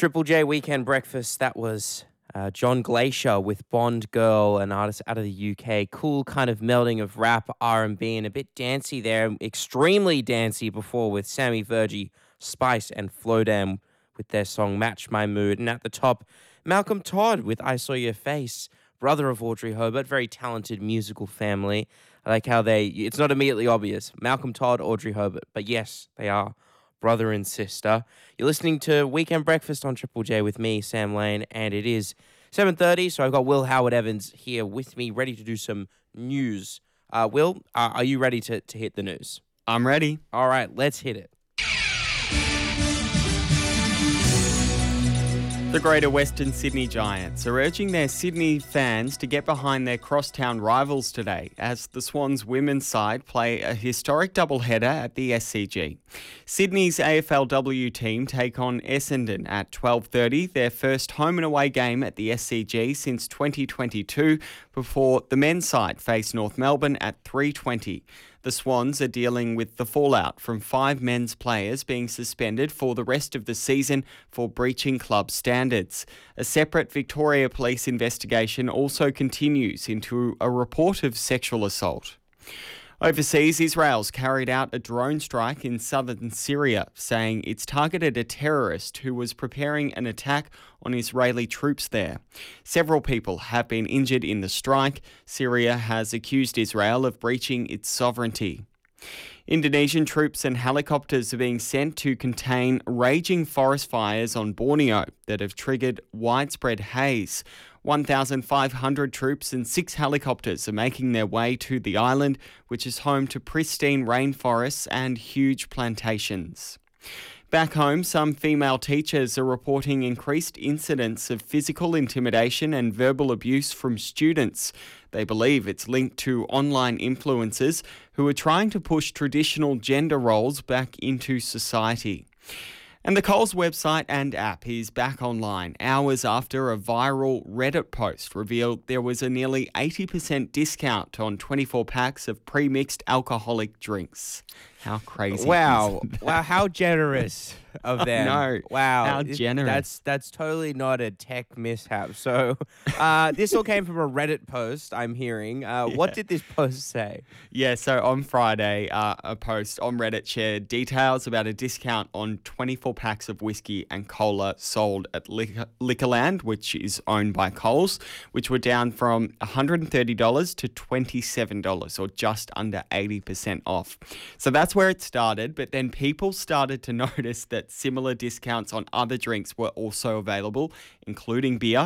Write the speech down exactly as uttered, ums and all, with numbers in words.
Triple J Weekend Breakfast, that was uh, John Glacier with Bond Girl, an artist out of the U K. Cool kind of melding of rap, R and B, and a bit dancey there. Extremely dancey before with Sammy Vergy, Spice, and Flowdam with their song Match My Mood. And at the top, Malcolm Todd with I Saw Your Face, brother of Audrey Hobart, very talented musical family. I like how they, it's not immediately obvious, Malcolm Todd, Audrey Hobart, but yes, they are brother and sister. You're listening to Weekend Breakfast on Triple J with me, Sam Lane, and it is seven thirty, so I've got Will Howard Evans here with me, ready to do some news. Uh, Will, uh, are you ready to, to hit the news? I'm ready. All right, let's hit it. The Greater Western Sydney Giants are urging their Sydney fans to get behind their crosstown rivals today as the Swans women's side play a historic doubleheader at the S C G. Sydney's A F L W team take on Essendon at twelve thirty, their first home and away game at the S C G since twenty twenty-two, before the men's side face North Melbourne at three twenty. The Swans are dealing with the fallout from five men's players being suspended for the rest of the season for breaching club standards. A separate Victoria Police investigation also continues into a report of sexual assault. Overseas, Israel's carried out a drone strike in southern Syria, saying it's targeted a terrorist who was preparing an attack on Israeli troops there. Several people have been injured in the strike. Syria has accused Israel of breaching its sovereignty. Indonesian troops and helicopters are being sent to contain raging forest fires on Borneo that have triggered widespread haze. one thousand five hundred troops and six helicopters are making their way to the island, which is home to pristine rainforests and huge plantations. Back home, some female teachers are reporting increased incidents of physical intimidation and verbal abuse from students. They believe it's linked to online influencers who are trying to push traditional gender roles back into society. And the Coles website and app is back online hours after a viral Reddit post revealed there was a nearly eighty percent discount on twenty-four packs of pre-mixed alcoholic drinks. How crazy. Wow. is that? Wow, how generous of them. No. Wow. How It- generous. That's that's totally not a tech mishap. So uh, this all came from a Reddit post, I'm hearing. Uh, What Yeah. did this post say? Yeah, so on Friday, uh, a post on Reddit shared details about a discount on twenty-four packs of whiskey and cola sold at Liquor- Liquorland, which is owned by Coles, which were down from one hundred thirty dollars to twenty-seven dollars, or just under eighty percent off. So that's where it started, but then people started to notice that similar discounts on other drinks were also available, including beer.